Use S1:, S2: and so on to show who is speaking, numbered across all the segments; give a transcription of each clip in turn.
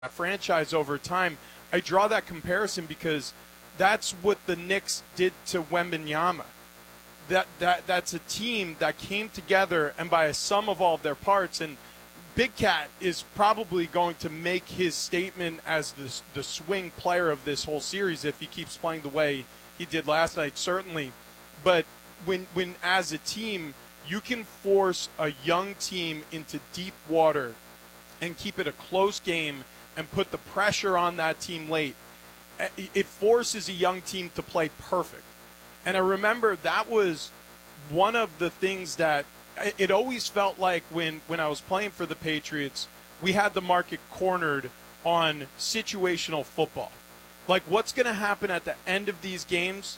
S1: franchise over time. I draw that comparison because that's what the Knicks did to Wembanyama. That's a team that came together and by a sum of all of their parts. And Big Cat is probably going to make his statement as the swing player of this whole series if he keeps playing the way he did last night, certainly. But when as a team, you can force a young team into deep water and keep it a close game and put the pressure on that team late, it forces a young team to play perfect. And I remember that was one of the things that it always felt like when I was playing for the Patriots, we had the market cornered on situational football. Like, what's going to happen at the end of these games?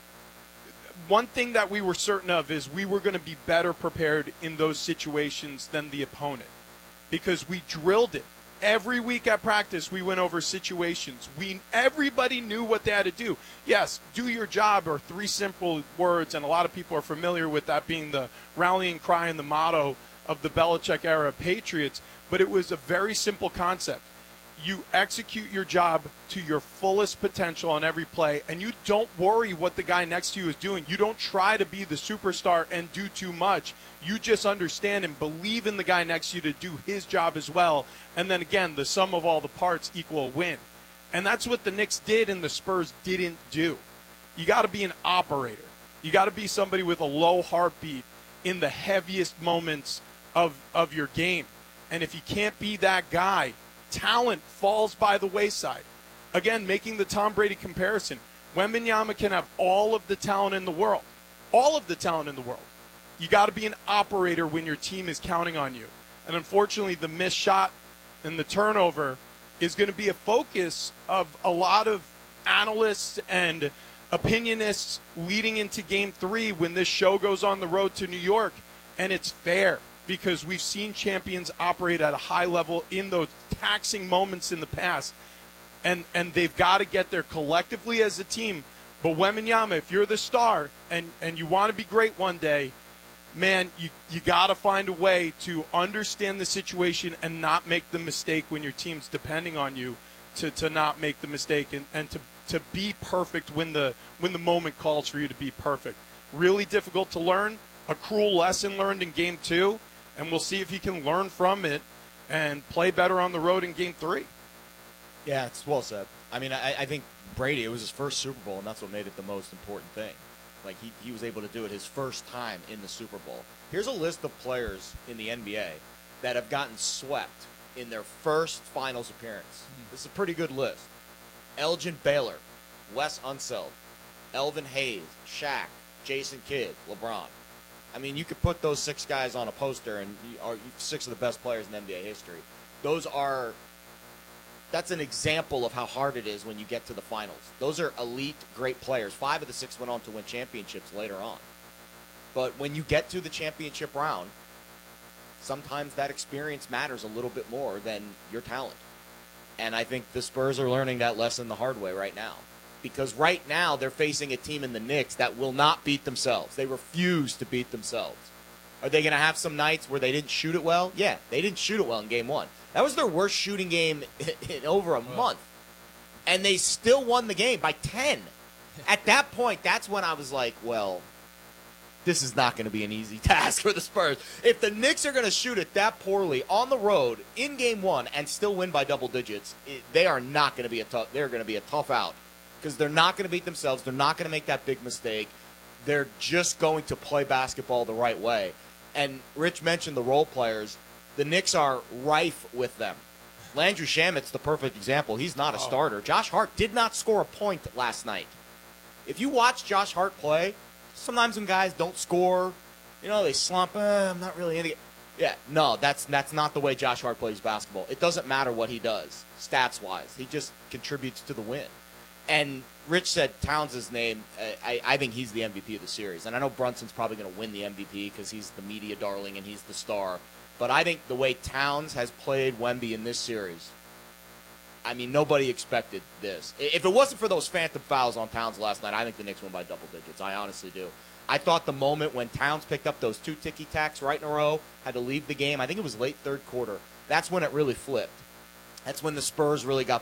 S1: One thing that we were certain of is we were going to be better prepared in those situations than the opponent because we drilled it. Every week at practice, we went over situations. Everybody knew what they had to do. Yes, do your job are three simple words, and a lot of people are familiar with that being the rallying cry and the motto of the Belichick-era Patriots, but it was a very simple concept. You execute your job to your fullest potential on every play, and you don't worry what the guy next to you is doing. You don't try to be the superstar and do too much. You just understand and believe in the guy next to you to do his job as well. And then again, the sum of all the parts equal a win. And that's what the Knicks did and the Spurs didn't do. You got to be an operator. You got to be somebody with a low heartbeat in the heaviest moments of your game. And if you can't be that guy, talent falls by the wayside. Again, making the Tom Brady comparison, Wembanyama can have all of the talent in the world. All of the talent in the world. You got to be an operator when your team is counting on you. And unfortunately, the missed shot and the turnover is going to be a focus of a lot of analysts and opinionists leading into Game 3 when this show goes on the road to New York. And it's fair because we've seen champions operate at a high level in those taxing moments in the past. And they've got to get there collectively as a team. But Wembanyama, if you're the star and you want to be great one day, man, you got to find a way to understand the situation and not make the mistake when your team's depending on you to not make the mistake and to be perfect when the moment calls for you to be perfect. Really difficult to learn, a cruel lesson learned in Game 2, and we'll see if he can learn from it and play better on the road in Game 3.
S2: Yeah, it's well said. I mean, I think Brady, it was his first Super Bowl, and that's what made it the most important thing. Like, he was able to do it his first time in the Super Bowl. Here's a list of players in the NBA that have gotten swept in their first finals appearance. This is a pretty good list. Elgin Baylor, Wes Unseld, Elvin Hayes, Shaq, Jason Kidd, LeBron. I mean, you could put those 6 guys on a poster, and you are 6 of the best players in NBA history. That's an example of how hard it is when you get to the finals. Those are elite, great players. 5 of the 6 went on to win championships later on. But when you get to the championship round, sometimes that experience matters a little bit more than your talent. And I think the Spurs are learning that lesson the hard way right now. Because right now they're facing a team in the Knicks that will not beat themselves. They refuse to beat themselves. Are they going to have some nights where they didn't shoot it well? Yeah, they didn't shoot it well in Game 1. That was their worst shooting game in over a month. And they still won the game by 10. At that point, that's when I was like, well, this is not going to be an easy task for the Spurs. If the Knicks are going to shoot it that poorly on the road in Game 1 and still win by double digits, they are not going to be they're going to be a tough out. Because they're not going to beat themselves. They're not going to make that big mistake. They're just going to play basketball the right way. And Rich mentioned the role players. The Knicks are rife with them. Landry Shamet's the perfect example. He's not a starter. Josh Hart did not score a point last night. If you watch Josh Hart play, sometimes when guys don't score, they slump. I'm not really into it. Yeah, no, that's not the way Josh Hart plays basketball. It doesn't matter what he does, stats-wise. He just contributes to the win. And Rich said Towns' name. I think he's the MVP of the series. And I know Brunson's probably going to win the MVP because he's the media darling and he's the star. But I think the way Towns has played Wemby in this series, I mean, nobody expected this. If it wasn't for those phantom fouls on Towns last night, I think the Knicks win by double digits. I honestly do. I thought the moment when Towns picked up those 2 ticky-tacks right in a row, had to leave the game, I think it was late third quarter, that's when it really flipped. That's when the Spurs really got